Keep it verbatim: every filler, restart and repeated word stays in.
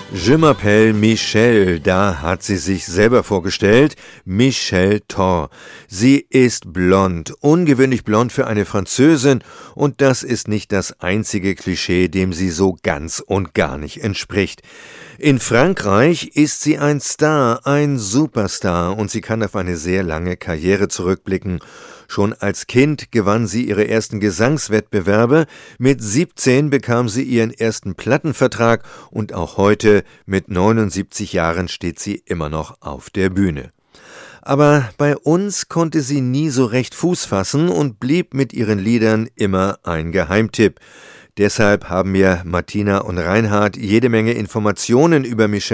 Je m'appelle Michelle, da hat sie sich selber vorgestellt, Michelle Thor. Sie ist blond, ungewöhnlich blond für eine Französin, und das ist nicht das einzige Klischee, dem sie so ganz und gar nicht entspricht. In Frankreich ist sie ein Star, ein Superstar, und sie kann auf eine sehr lange Karriere zurückblicken. Schon als Kind gewann sie ihre ersten Gesangswettbewerbe, mit siebzehn bekam sie ihren ersten Plattenvertrag und auch heute mit neunundsiebzig Jahren steht sie immer noch auf der Bühne. Aber bei uns konnte sie nie so recht Fuß fassen und blieb mit ihren Liedern immer ein Geheimtipp. Deshalb haben mir Martina und Reinhard jede Menge Informationen über Michelle